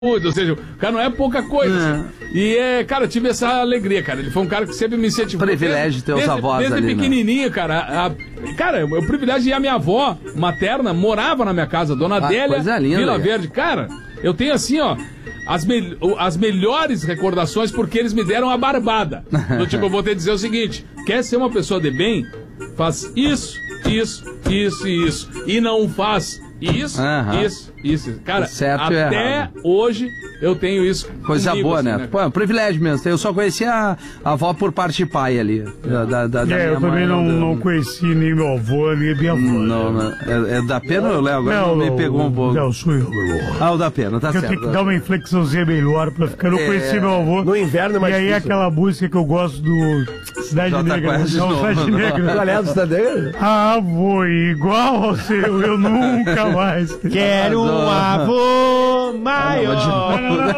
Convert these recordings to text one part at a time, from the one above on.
ou seja, o cara não é pouca coisa. Assim. E, cara, eu tive essa alegria, cara. Ele foi um cara que sempre me incentivou. Privilégio de ter os avós desde ali, pequenininho, né? Cara. Cara, o privilégio de ir a minha avó materna morava na minha casa, Dona Adélia, Vila Verde. Cara, eu tenho assim, ó, as melhores recordações porque eles me deram a barbada. Do tipo, eu vou ter que dizer o seguinte: quer ser uma pessoa de bem? Faz isso, isso, isso e isso. E não faz isso, isso. Cara, até hoje eu tenho isso. Coisa comigo, boa, assim, né? Pô, é um privilégio mesmo. Eu só conheci a avó por parte de pai ali. Eu também não conheci nem meu avô, nem minha avó. Não. É da Pena ou Léo? Agora me pegou um pouco. Não, sou eu. Ah, o da Pena, tá certo. Eu tenho que dar uma inflexãozinha melhor pra ficar. Eu não conheci meu avô. No inverno é mais difícil. E aí aquela música que eu gosto do Cidade Negra. Não, Cidade Negra. Qual é a Cidade Negra? Avô igual ao seu, eu nunca mais. Quero um avô maior.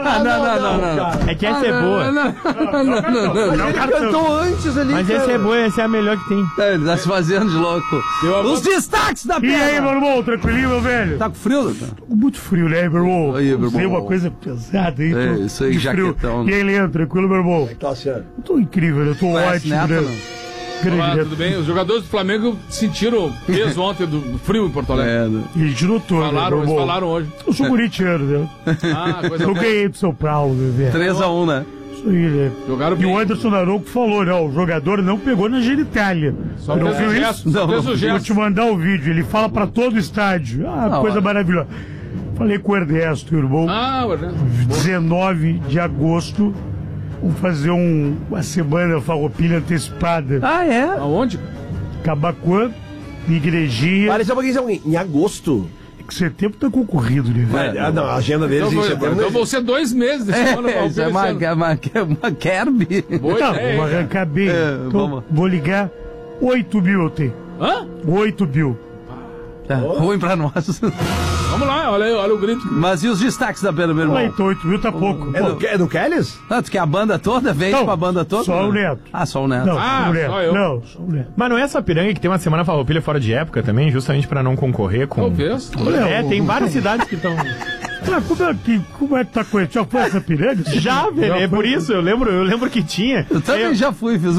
Não. É que essa é boa. Não. Ele cantou antes ali. Mas essa é boa, essa é a melhor que tem. Ele tá se fazendo de louco. Os destaques da Pena. E aí, meu irmão, tranquilinho, meu velho? Tá com frio, doutor? Tô com muito frio, né, meu irmão? Aí, meu irmão. Tem uma coisa pesada aí. É, isso aí, jaquetão. E aí, Leandro, tranquilo, meu irmão? Tá certo. Eu tô incrível, eu tô ótimo, né? Olá, tudo bem? Os jogadores do Flamengo sentiram peso ontem do frio em Porto Alegre. E de noturno, eles falaram hoje. Eu sou corintiano, né? Coisa eu ganhei do São Paulo, né, velho? 3-1, né? Isso aí, né? Jogaram bem. E o Anderson Naronco falou, né? O jogador não pegou na genitália. Só fez o gesto. Vou te mandar o vídeo. Ele fala pra todo o estádio. Coisa maravilhosa. Falei com o Ernesto, irmão. O Ernesto. 19 de agosto. Vamos fazer uma semana farroupilha antecipada. É? Aonde? Cabacuã, Igrejinha. Parece um pouquinho, em agosto. É que setembro tá concorrido, né? Não, a agenda deles em setembro. Então vão ser 2 meses de semana farroupilha. É uma Kerby. Vamos arrancar bem. Então, vou ligar. 8 mil eu tenho. 8 mil. Ruim pra nós. Vamos lá, olha o grito. Mas e os destaques da Pena, meu irmão? Então 8 mil tá pouco. É do Kellys? Tu quer a banda toda? Vende pra banda toda? Só o Neto. Só o Neto. Não, só o Neto. Só eu. Não, só o Neto. Mas não é essa piranga que tem uma semana farroupilha fora de época também, justamente pra não concorrer com... Talvez. Tem várias cidades que estão... Como é que tá com ele? Já foi essa piranga? Já, velho, é por isso, eu lembro que tinha. Eu também já fui, fiz